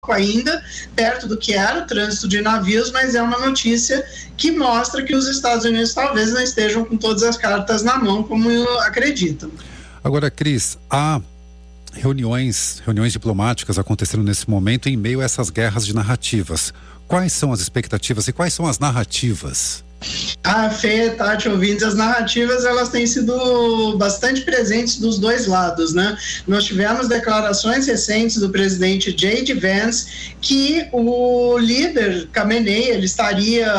ainda perto do que era o trânsito de navios, mas é uma notícia que mostra que os Estados Unidos talvez não estejam com todas as cartas na mão como acreditam. Agora, Cris, há reuniões diplomáticas acontecendo nesse momento em meio a essas guerras de narrativas. Quais são as expectativas e quais são as narrativas? Fê, Tati, ouvintes, as narrativas elas têm sido bastante presentes dos dois lados, né? Nós tivemos declarações recentes do presidente J.D. Vance que o líder Khamenei, ele estaria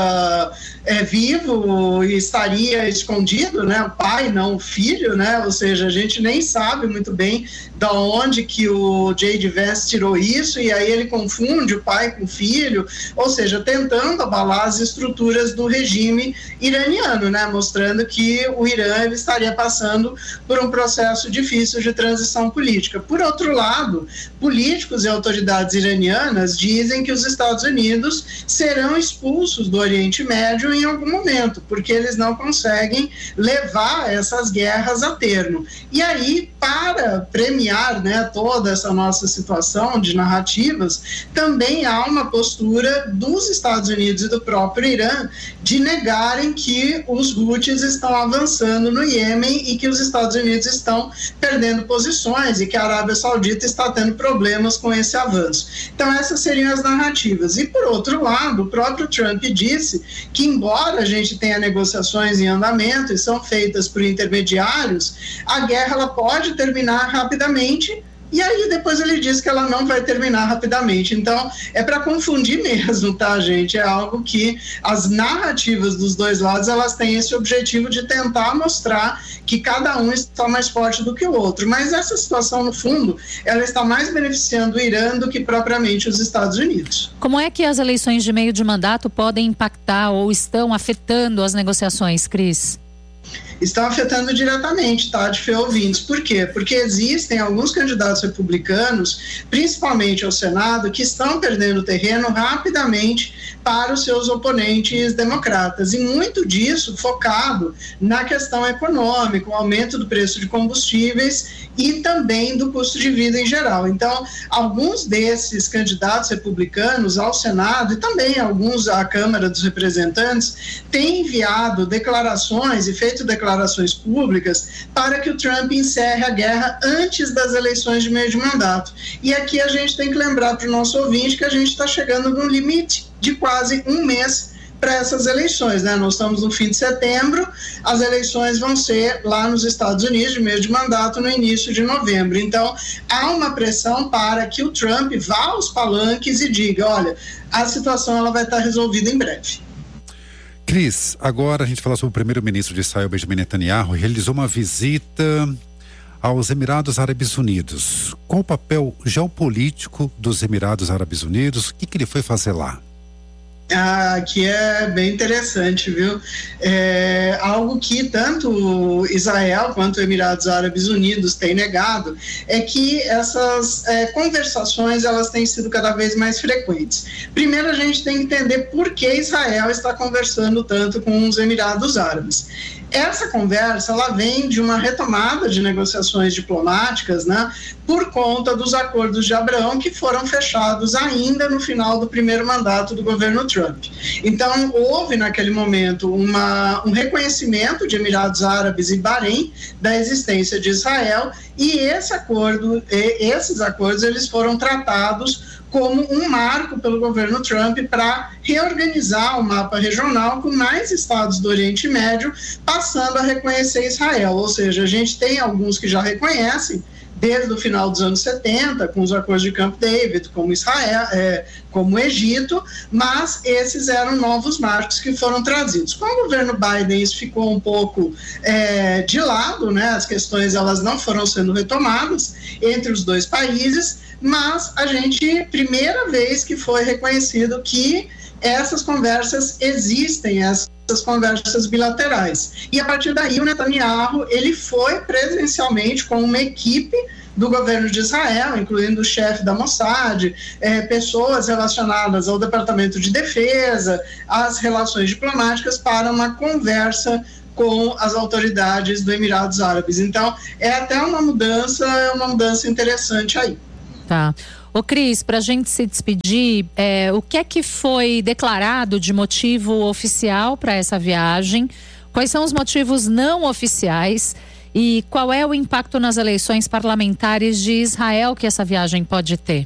vivo e estaria escondido, né? O pai, não o filho, né? Ou seja, a gente nem sabe muito bem da onde que o J.D. Vance tirou isso, e aí ele confunde o pai com o filho, ou seja, tentando abalar as estruturas do regime iraniano, né? Mostrando que o Irã ele estaria passando por um processo difícil de transição política. Por outro lado, políticos e autoridades iranianas dizem que os Estados Unidos serão expulsos do Oriente Médio em algum momento, porque eles não conseguem levar essas guerras a termo. E aí, para premiar, né, toda essa nossa situação de narrativas, também há uma postura dos Estados Unidos e do próprio Irã de negarem que os Houthis estão avançando no Iêmen e que os Estados Unidos estão perdendo posições e que a Arábia Saudita está tendo problemas com esse avanço. Então essas seriam as narrativas. E por outro lado, o próprio Trump disse que, embora a gente tenha negociações em andamento e são feitas por intermediários, a guerra ela pode terminar rapidamente. E aí depois ele diz que ela não vai terminar rapidamente. Então é para confundir mesmo, tá, gente? É algo que as narrativas dos dois lados, elas têm esse objetivo de tentar mostrar que cada um está mais forte do que o outro. Mas essa situação, no fundo, ela está mais beneficiando o Irã do que propriamente os Estados Unidos. Como é que as eleições de meio de mandato podem impactar ou estão afetando as negociações, Cris? Estão afetando diretamente, Tati, Fê, ouvintes. Por quê? Porque existem alguns candidatos republicanos, principalmente ao Senado, que estão perdendo terreno rapidamente para os seus oponentes democratas, e muito disso focado na questão econômica, o aumento do preço de combustíveis e também do custo de vida em geral. Então, alguns desses candidatos republicanos ao Senado e também alguns à Câmara dos Representantes têm enviado declarações e feito declarações públicas para que o Trump encerre a guerra antes das eleições de meio de mandato. E aqui a gente tem que lembrar para o nosso ouvinte que a gente está chegando no limite de quase um mês para essas eleições, né? Nós estamos no fim de setembro, as eleições vão ser lá nos Estados Unidos, de meio de mandato, no início de novembro. Então, há uma pressão para que o Trump vá aos palanques e diga, olha, a situação ela vai estar resolvida em breve. Cris, agora a gente fala sobre o primeiro-ministro de Israel, Benjamin Netanyahu, realizou uma visita aos Emirados Árabes Unidos. Qual o papel geopolítico dos Emirados Árabes Unidos? O que ele foi fazer lá? Que é bem interessante, viu? Algo que tanto Israel quanto Emirados Árabes Unidos têm negado é que essas conversações elas têm sido cada vez mais frequentes. Primeiro a gente tem que entender por que Israel está conversando tanto com os Emirados Árabes. Essa conversa, ela vem de uma retomada de negociações diplomáticas, né, por conta dos acordos de Abraão que foram fechados ainda no final do primeiro mandato do governo Trump. Então, houve naquele momento um reconhecimento de Emirados Árabes e Bahrein da existência de Israel, e esses acordos eles foram tratados como um marco pelo governo Trump para reorganizar o mapa regional com mais estados do Oriente Médio, passando a reconhecer Israel. Ou seja, a gente tem alguns que já reconhecem, desde o final dos anos 70, com os acordos de Camp David, como Israel, como o Egito, mas esses eram novos marcos que foram trazidos. Com o governo Biden, isso ficou um pouco de lado, né? As questões elas não foram sendo retomadas entre os dois países, mas a gente, primeira vez que foi reconhecido que essas conversas existem, essas conversas bilaterais. E a partir daí o Netanyahu, ele foi presencialmente com uma equipe do governo de Israel, incluindo o chefe da Mossad, pessoas relacionadas ao Departamento de Defesa, às relações diplomáticas, para uma conversa com as autoridades do Emirados Árabes. Então, é até uma mudança interessante aí. Tá. Ô Cris, para a gente se despedir, o que é que foi declarado de motivo oficial para essa viagem? Quais são os motivos não oficiais? E qual é o impacto nas eleições parlamentares de Israel que essa viagem pode ter?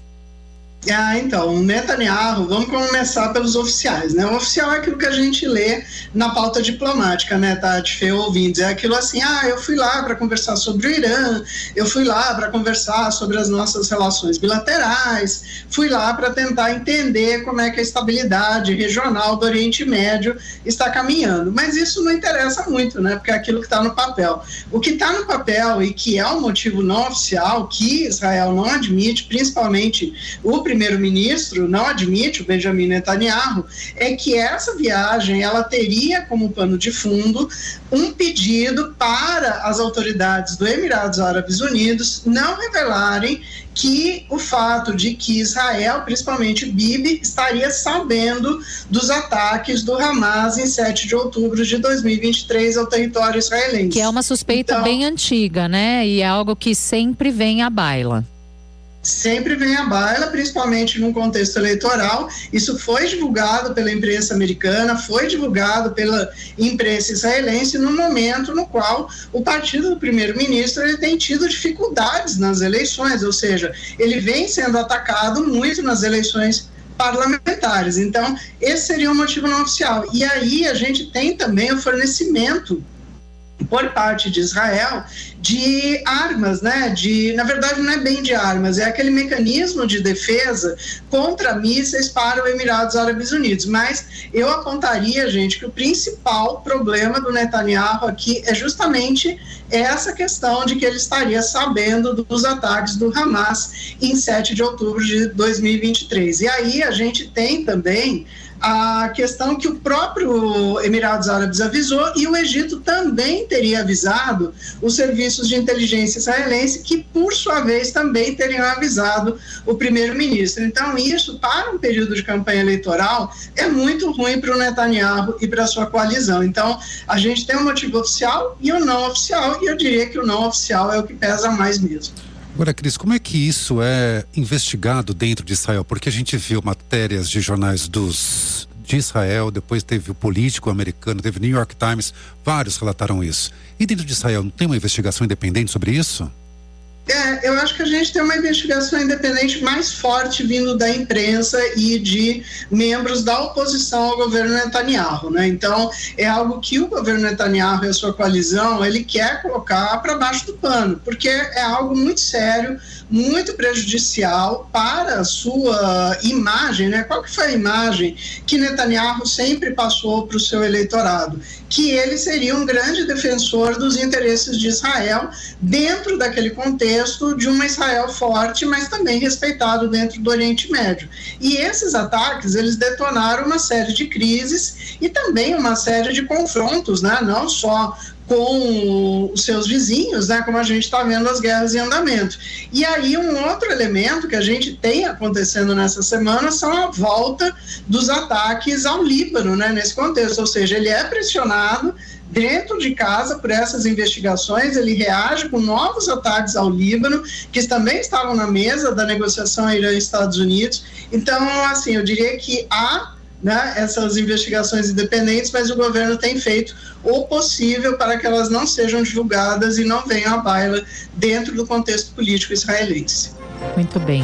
Então, Netanyahu, vamos começar pelos oficiais, né? O oficial é aquilo que a gente lê na pauta diplomática, né, Tati, Fê, ouvintes? É aquilo assim, eu fui lá para conversar sobre o Irã, eu fui lá para conversar sobre as nossas relações bilaterais, fui lá para tentar entender como é que a estabilidade regional do Oriente Médio está caminhando. Mas isso não interessa muito, né? Porque é aquilo que está no papel. O que está no papel e que é um motivo não oficial, que Israel não admite, principalmente o primeiro-ministro não admite, o Benjamin Netanyahu, é que essa viagem ela teria como pano de fundo um pedido para as autoridades do Emirados Árabes Unidos não revelarem que o fato de que Israel, principalmente Bibi, estaria sabendo dos ataques do Hamas em 7 de outubro de 2023 ao território israelense. Que é uma suspeita bem antiga, né? E é algo que sempre vem à baila. Sempre vem à baila, principalmente num contexto eleitoral. Isso foi divulgado pela imprensa americana, foi divulgado pela imprensa israelense no momento no qual o partido do primeiro-ministro ele tem tido dificuldades nas eleições, ou seja, ele vem sendo atacado muito nas eleições parlamentares. Então, esse seria um motivo não oficial. E aí a gente tem também o fornecimento por parte de Israel de armas, né? Na verdade não é bem de armas, é aquele mecanismo de defesa contra mísseis para os Emirados Árabes Unidos. Mas eu apontaria, gente, que o principal problema do Netanyahu aqui é justamente essa questão de que ele estaria sabendo dos ataques do Hamas em 7 de outubro de 2023. E aí a gente tem também a questão que o próprio Emirados Árabes avisou e o Egito também teria avisado os serviços de inteligência israelense, que por sua vez também teriam avisado o primeiro-ministro. Então isso, para um período de campanha eleitoral, é muito ruim para o Netanyahu e para a sua coalizão. Então a gente tem um motivo oficial e o não oficial, e eu diria que o não oficial é o que pesa mais mesmo. Agora, Cris, como é que isso é investigado dentro de Israel? Porque a gente viu matérias de jornais de Israel, depois teve o Político americano, teve o New York Times, vários relataram isso. E dentro de Israel não tem uma investigação independente sobre isso? Eu acho que a gente tem uma investigação independente mais forte vindo da imprensa e de membros da oposição ao governo Netanyahu, né? Então, é algo que o governo Netanyahu e a sua coalizão, ele quer colocar para baixo do pano, porque é algo muito sério, muito prejudicial para a sua imagem, né? Qual que foi a imagem que Netanyahu sempre passou para o seu eleitorado? Que ele seria um grande defensor dos interesses de Israel dentro daquele contexto de uma Israel forte, mas também respeitado dentro do Oriente Médio. E esses ataques, eles detonaram uma série de crises e também uma série de confrontos, né? Não só com os seus vizinhos, né, como a gente está vendo as guerras em andamento. E aí um outro elemento que a gente tem acontecendo nessa semana são a volta dos ataques ao Líbano, né, nesse contexto, ou seja, ele é pressionado dentro de casa por essas investigações, ele reage com novos ataques ao Líbano, que também estavam na mesa da negociação Irã e Estados Unidos. Então, assim, eu diria que há, né, essas investigações independentes, mas o governo tem feito o possível para que elas não sejam divulgadas e não venham à baila dentro do contexto político israelense. Muito bem.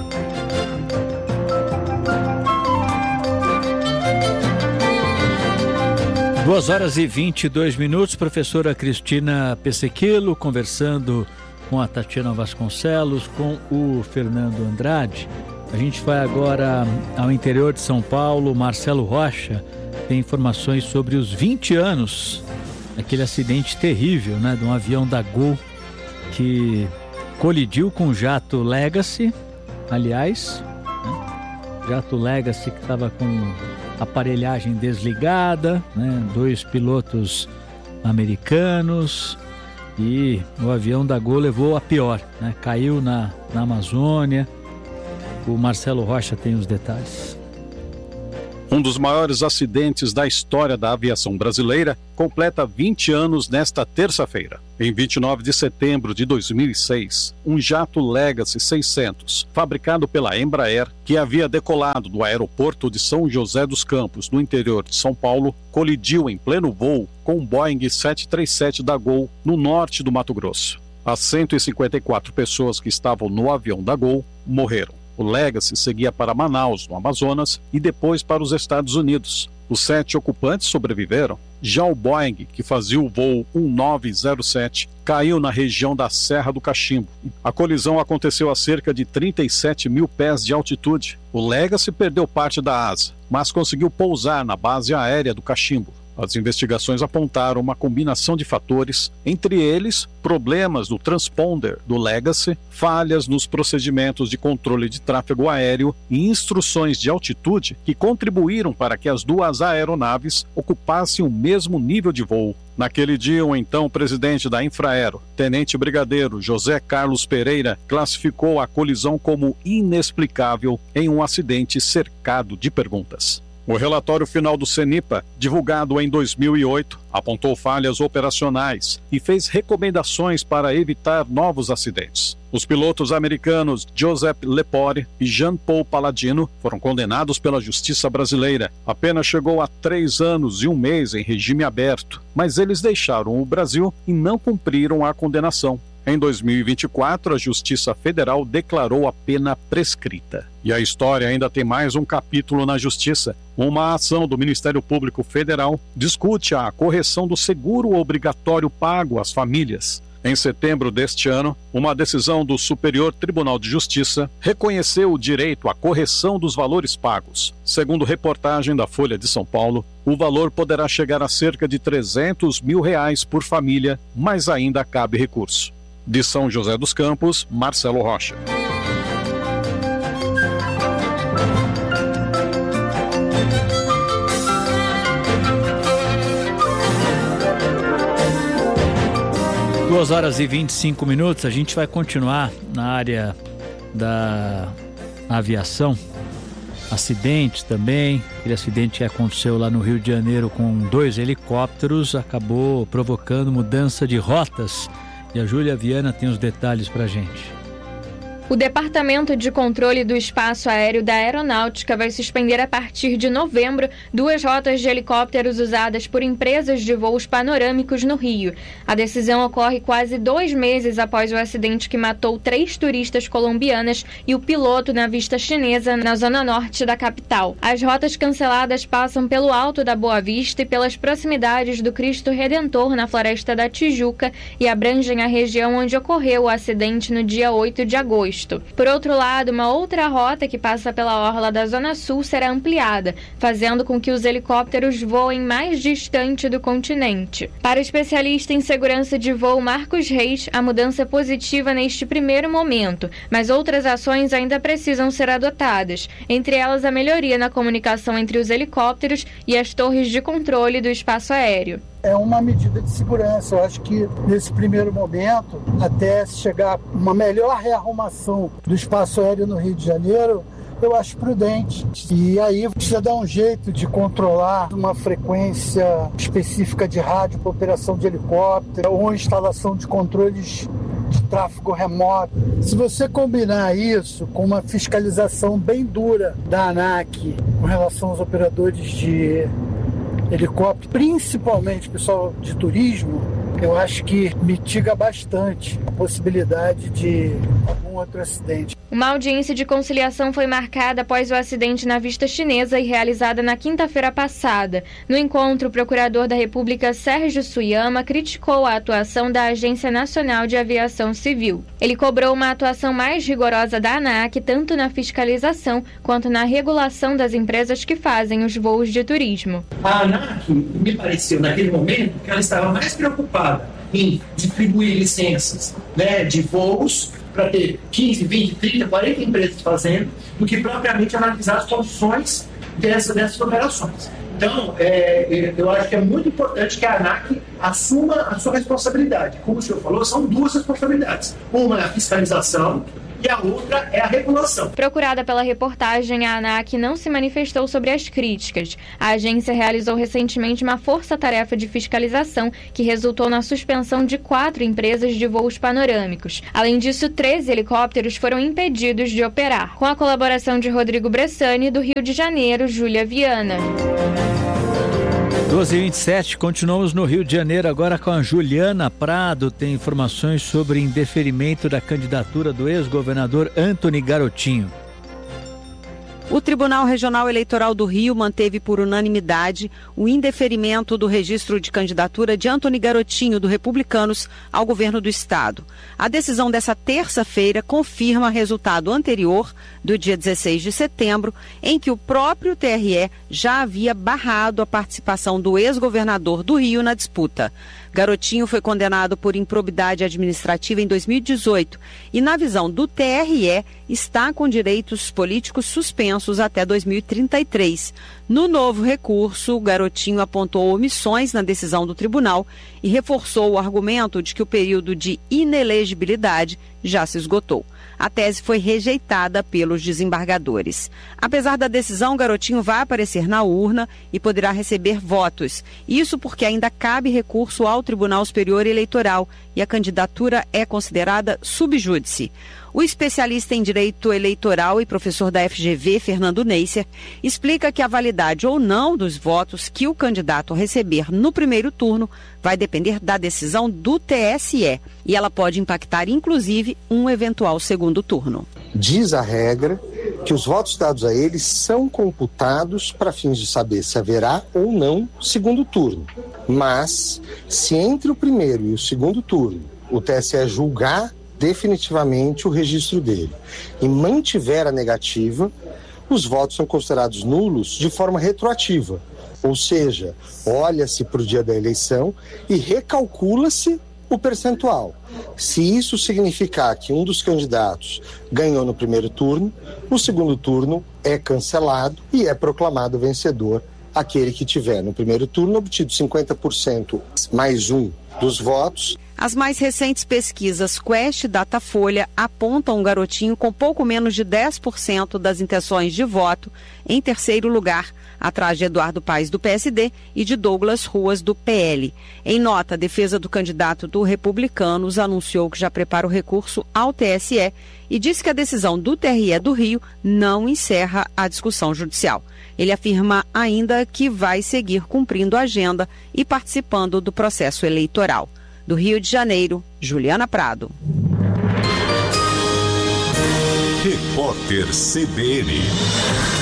Duas horas e 22 minutos, professora Cristina Pessequilo conversando com a Tatiana Vasconcelos, com o Fernando Andrade. A gente vai agora ao interior de São Paulo. Marcelo Rocha tem informações sobre os 20 anos daquele acidente terrível, né, de um avião da Gol que colidiu com o jato Legacy, aliás, né, jato Legacy que estava com aparelhagem desligada, né, 2 pilotos americanos, e o avião da Gol levou a pior, né, caiu na Amazônia. O Marcelo Rocha tem os detalhes. Um dos maiores acidentes da história da aviação brasileira completa 20 anos nesta terça-feira. Em 29 de setembro de 2006, um jato Legacy 600, fabricado pela Embraer, que havia decolado do aeroporto de São José dos Campos, no interior de São Paulo, colidiu em pleno voo com um Boeing 737 da Gol, no norte do Mato Grosso. As 154 pessoas que estavam no avião da Gol morreram. O Legacy seguia para Manaus, no Amazonas, e depois para os Estados Unidos. Os 7 ocupantes sobreviveram. Já o Boeing, que fazia o voo 1907, caiu na região da Serra do Cachimbo. A colisão aconteceu a cerca de 37 mil pés de altitude. O Legacy perdeu parte da asa, mas conseguiu pousar na base aérea do Cachimbo. As investigações apontaram uma combinação de fatores, entre eles problemas do transponder do Legacy, falhas nos procedimentos de controle de tráfego aéreo e instruções de altitude que contribuíram para que as duas aeronaves ocupassem o mesmo nível de voo. Naquele dia, o então presidente da Infraero, tenente brigadeiro José Carlos Pereira, classificou a colisão como inexplicável em um acidente cercado de perguntas. O relatório final do CENIPA, divulgado em 2008, apontou falhas operacionais e fez recomendações para evitar novos acidentes. Os pilotos americanos Joseph Lepore e Jean-Paul Palladino foram condenados pela justiça brasileira. A pena chegou a 3 anos e 1 mês em regime aberto, mas eles deixaram o Brasil e não cumpriram a condenação. Em 2024, a Justiça Federal declarou a pena prescrita. E a história ainda tem mais um capítulo na Justiça. Uma ação do Ministério Público Federal discute a correção do seguro obrigatório pago às famílias. Em setembro deste ano, uma decisão do Superior Tribunal de Justiça reconheceu o direito à correção dos valores pagos. Segundo reportagem da Folha de São Paulo, o valor poderá chegar a cerca de R$300 mil por família, mas ainda cabe recurso. De São José dos Campos, Marcelo Rocha. Duas horas e 25 minutos, a gente vai continuar na área da aviação. Acidentes também, aquele acidente que aconteceu lá no Rio de Janeiro com 2 helicópteros, acabou provocando mudança de rotas. E a Júlia Viana tem os detalhes pra gente. O Departamento de Controle do Espaço Aéreo da Aeronáutica vai suspender a partir de novembro 2 rotas de helicópteros usadas por empresas de voos panorâmicos no Rio. A decisão ocorre quase 2 meses após o acidente que matou 3 turistas colombianas e o piloto na vista chinesa na zona norte da capital. As rotas canceladas passam pelo Alto da Boa Vista e pelas proximidades do Cristo Redentor na Floresta da Tijuca e abrangem a região onde ocorreu o acidente no dia 8 de agosto. Por outro lado, uma outra rota que passa pela orla da Zona Sul será ampliada, fazendo com que os helicópteros voem mais distante do continente. Para o especialista em segurança de voo Marcos Reis, a mudança é positiva neste primeiro momento, mas outras ações ainda precisam ser adotadas, entre elas a melhoria na comunicação entre os helicópteros e as torres de controle do espaço aéreo. É uma medida de segurança. Eu acho que nesse primeiro momento, até chegar uma melhor rearrumação do espaço aéreo no Rio de Janeiro, eu acho prudente. E aí precisa dar um jeito de controlar uma frequência específica de rádio para operação de helicóptero ou instalação de controles de tráfego remoto. Se você combinar isso com uma fiscalização bem dura da ANAC com relação aos operadores de helicóptero, principalmente pessoal de turismo, eu acho que mitiga bastante a possibilidade de algum outro acidente. Uma audiência de conciliação foi marcada após o acidente na vista chinesa e realizada na quinta-feira passada. No encontro, o procurador da República, Sérgio Suyama, criticou a atuação da Agência Nacional de Aviação Civil. Ele cobrou uma atuação mais rigorosa da ANAC, tanto na fiscalização quanto na regulação das empresas que fazem os voos de turismo. A ANAC, me pareceu, naquele momento, que ela estava mais preocupada em distribuir licenças, de voos para ter 15, 20, 30, 40 empresas fazendo, do que propriamente analisar as condições dessas operações. Então, eu acho que é muito importante que a ANAC assuma a sua responsabilidade. Como o senhor falou, são 2 responsabilidades. Uma é a fiscalização e a outra é a regulação. Procurada pela reportagem, a ANAC não se manifestou sobre as críticas. A agência realizou recentemente uma força-tarefa de fiscalização que resultou na suspensão de 4 empresas de voos panorâmicos. Além disso, 13 helicópteros foram impedidos de operar. Com a colaboração de Rodrigo Bressani, do Rio de Janeiro, Júlia Viana. 12h27, continuamos no Rio de Janeiro agora com a Juliana Prado. Tem informações sobre indeferimento da candidatura do ex-governador Antony Garotinho. O Tribunal Regional Eleitoral do Rio manteve por unanimidade o indeferimento do registro de candidatura de Antony Garotinho, do Republicanos, ao governo do estado. A decisão dessa terça-feira confirma resultado anterior, do dia 16 de setembro, em que o próprio TRE já havia barrado a participação do ex-governador do Rio na disputa. Garotinho foi condenado por improbidade administrativa em 2018 e, na visão do TRE, está com direitos políticos suspensos até 2033. No novo recurso, Garotinho apontou omissões na decisão do tribunal e reforçou o argumento de que o período de inelegibilidade já se esgotou. A tese foi rejeitada pelos desembargadores. Apesar da decisão, Garotinho vai aparecer na urna e poderá receber votos. Isso porque ainda cabe recurso ao Tribunal Superior Eleitoral e a candidatura é considerada sub júdice. O especialista em direito eleitoral e professor da FGV, Fernando Neisser, explica que a validade ou não dos votos que o candidato receber no primeiro turno vai depender da decisão do TSE e ela pode impactar, inclusive, um eventual segundo turno. Diz a regra que os votos dados a eles são computados para fins de saber se haverá ou não segundo turno. Mas, se entre o primeiro e o segundo turno o TSE julgar definitivamente o registro dele e mantiver a negativa, os votos são considerados nulos de forma retroativa. Ou seja, olha-se para o dia da eleição e recalcula-se o percentual. Se isso significar que um dos candidatos ganhou no primeiro turno, o segundo turno é cancelado e é proclamado vencedor aquele que tiver no primeiro turno obtido 50% mais um dos votos. As mais recentes pesquisas Quest e Datafolha apontam o Garotinho com pouco menos de 10% das intenções de voto, em terceiro lugar, atrás de Eduardo Paes, do PSD, e de Douglas Ruas, do PL. Em nota, a defesa do candidato do Republicanos anunciou que já prepara o recurso ao TSE e disse que a decisão do TRE do Rio não encerra a discussão judicial. Ele afirma ainda que vai seguir cumprindo a agenda e participando do processo eleitoral. Do Rio de Janeiro, Juliana Prado. Repórter CBN.